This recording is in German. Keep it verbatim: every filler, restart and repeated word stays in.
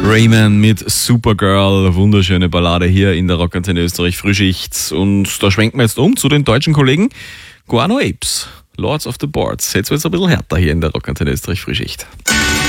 Rayman mit Supergirl, wunderschöne Ballade hier in der Rockantenne Österreich Frühschicht. Und da schwenken wir jetzt um zu den deutschen Kollegen Guano Apes, Lords of the Boards. Jetzt wird es ein bisschen härter hier in der Rockantenne Österreich Frühschicht.